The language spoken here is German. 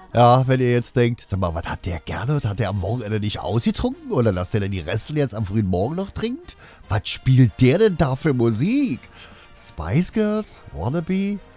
Ja, wenn ihr jetzt denkt, sag mal, was hat der gerne? Hat der am Wochenende nicht ausgetrunken? Oder dass der denn die Restel jetzt am frühen Morgen noch trinkt? Was spielt der denn da für Musik? Spice Girls? Wannabe?